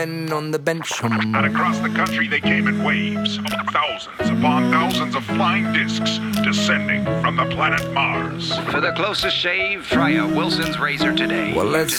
on the bench. And across the country they came in waves, thousands upon thousands of flying discs descending from the planet Mars. For the closest shave, try a Wilson's razor today. Well, let's